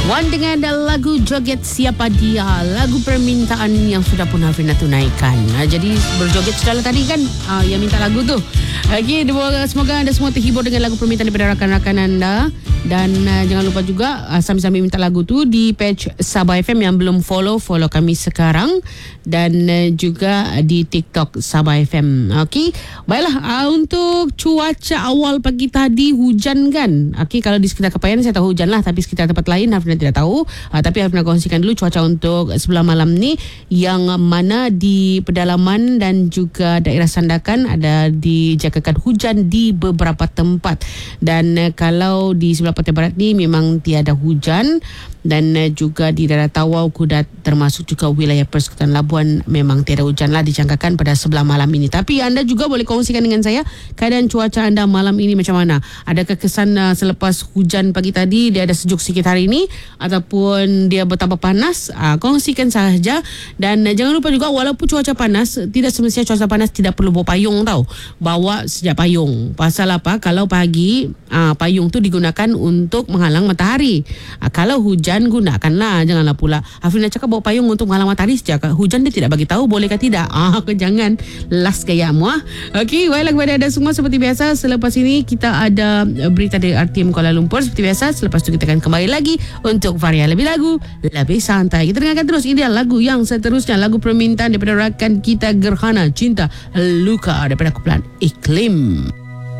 Wan dengan lagu Joget Siapa Dia, lagu permintaan yang sudah pun Afrina tunaikan. Jadi berjoget sudahlah tadi kan, yang minta lagu tu. Okey, semoga anda semua terhibur dengan lagu permintaan daripada rakan-rakan anda. Dan jangan lupa juga sambil-sambil minta lagu tu di page Sabah FM. Yang belum follow kami sekarang. Dan juga di TikTok Sabah FM. Okey, baiklah, untuk cuaca awal pagi tadi hujan kan. Okey, kalau di sekitar Kepayan saya tahu hujan lah, tapi sekitar tempat lain Afrina tidak tahu. Tapi Afrina kongsikan dulu cuaca untuk sebelah malam ni, yang mana di pedalaman dan juga daerah Sandakan ada dijangkakan hujan di beberapa tempat. Dan kalau di sebelah Pantai Barat ni memang tiada hujan. Dan juga di daerah Tawau, Kudat, termasuk juga wilayah Persekutuan Labuan, memang tiada hujan lah dijangkakan pada sebelah malam ini. Tapi anda juga boleh kongsikan dengan saya keadaan cuaca anda malam ini macam mana. Adakah kesan selepas hujan pagi tadi dia ada sejuk sikit hari ini, ataupun dia bertambah panas? Kongsikan sahaja. Dan jangan lupa juga, walaupun cuaca panas, tidak semestinya cuaca panas tidak perlu bawa payung tau. Bawa sejak payung. Pasal apa? Kalau pagi, payung tu digunakan untuk menghalang matahari. Kalau hujan, gunakanlah. Janganlah pula Afrina cakap bawa payung untuk menghalang matahari sejak hujan, dia tidak bagi tahu boleh ke tidak. Jangan last gayamu. Okey, baiklah kepada anda semua, seperti biasa selepas ini kita ada berita dari RTM Kuala Lumpur seperti biasa. Selepas itu kita akan kembali lagi untuk varian lebih lagu lebih santai. Kita dengarkan terus ideal lagu yang seterusnya, lagu permintaan daripada rakan kita Gerhana, Cinta Luka, daripada kumpulan Iklim.